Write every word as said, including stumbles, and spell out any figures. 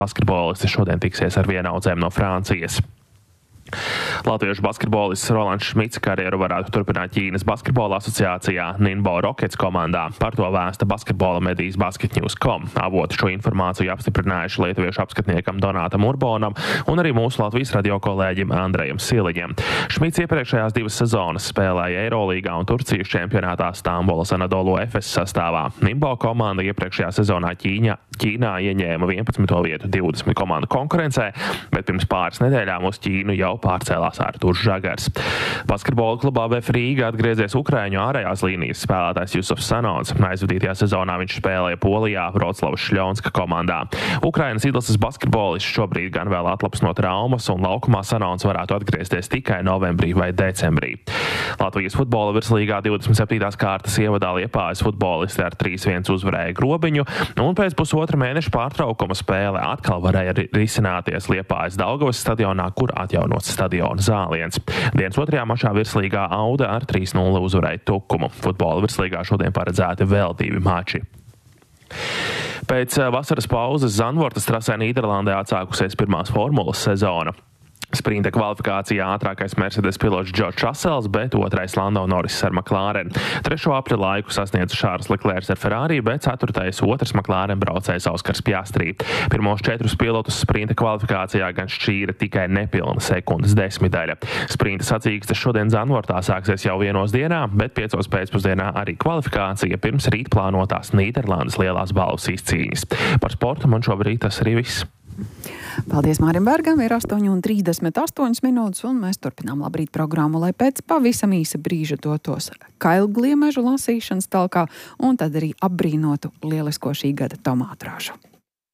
basketbolisti šodien tiksies ar vienaudzēm no Francijas. Latviešu basketbolists Rolands Šmits karjeru varētu turpināt Ķīnas basketbola asociācijā Ningbo Rockets komandā. Par to vēsta basketbola medijas basketnews dot com. Avoti šo informāciju apstiprinājuši lietuviešu apskatniekam Donātam Urbonam un arī mūsu Latvijas radio kolēģim Andrejam Siliņam. Šmits iepriekšējās divas sezonas spēlēja Eirolīgā un Turcijas čempionātā Stambulas Anadolu Efes sastāvā. Ningbo komanda iepriekšējā sezonā Ķīņa, Ķīnā ieņēma vienpadsmito vietu divdesmit komandu konkurencē, bet pirms pāris nedēļām uz Ķīnu jau pārcēlās Artūrs Žagars. Basketbola klubā V F Rīga atgriezies Ukraiņu ārējās līnijas spēlētājs Jusufs Sanons. Aizvadītajā sezonā viņš spēlēja Polijā Vroclavas Šļonska komandā. Ukrainas izlases basketbolists šobrīd gan vēl atlaps no traumas, un laukumā Sanons varētu atgriezties tikai novembrī vai decembrī. Latvijas futbola virslīgā divdesmit septītās kārtas ievadā Liepājas futbolisti ar trīs viens uzvarēja Grobiņu, un pēc pusotra mēneša pārtraukuma spēle atkal varēja risināties Liepājas Daugavas stadionā, kur atjaunots stadiona zāliens. Dienas otrajā mačā virslīgā Auda ar trīs nulle uzvarēja Tukumu. Futbola virslīgā šodien paredzēti vēl divi mači. Pēc vasaras pauzes Zandvortas trasē Nīderlandē atsākusies pirmās formulas sezona. Sprinta kvalifikācijā ātrākais Mercedes pilots Džordžs Rasels, bet otrais Lando Norris ar McLaren. Trešo apļa laiku sasniedza Šārls Leclercs ar Ferrari, bet ceturtais otrs McLaren braucējs Oskars Piastri. Pirmos četrus pilotus sprinta kvalifikācijā gan šķīra tikai nepilna sekundes desmitaļa. Sprinta sacīkstes šodien Zandvortā sāksies jau vienos dienā, bet piecos pēcpusdienā arī kvalifikācija pirms rīt plānotās Nīderlandes lielās balvas izcīņas. Par sportu man šobrīd tas arī viss. Paldies Mārim Bergam, ir astoņi un trīsdesmit astoņas minūtes, un mēs turpinām Labrīt programmu, lai pēc pavisam īsa brīža dotos kailgliemežu lasīšanas talkā, un tad arī apbrīnotu lielisko šī gada tomātražu.